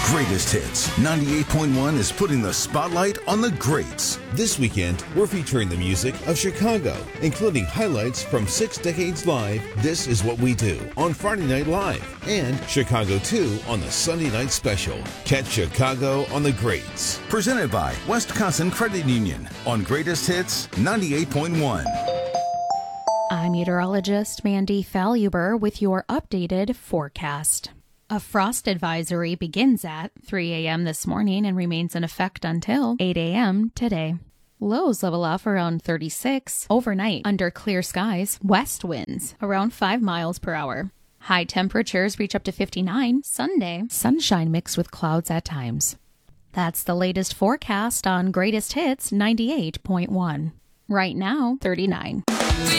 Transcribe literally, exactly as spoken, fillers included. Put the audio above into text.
Greatest Hits ninety-eight point one is putting the spotlight on the greats. This weekend, we're featuring the music of Chicago, including highlights from Six Decades Live, This Is What We Do on Friday Night Live, and Chicago two on the Sunday Night Special. Catch Chicago on the Greats. Presented by Wisconsin Credit Union on Greatest Hits ninety-eight point one. I'm meteorologist Mandy Faluber with your updated forecast. A frost advisory begins at three a.m. this morning and remains in effect until eight a.m. today. Lows level off around thirty-six. Overnight, under clear skies, west winds around five miles per hour. High temperatures reach up to fifty-nine. Sunday, sunshine mixed with clouds at times. That's the latest forecast on Greatest Hits ninety-eight point one. Right now, thirty-nine.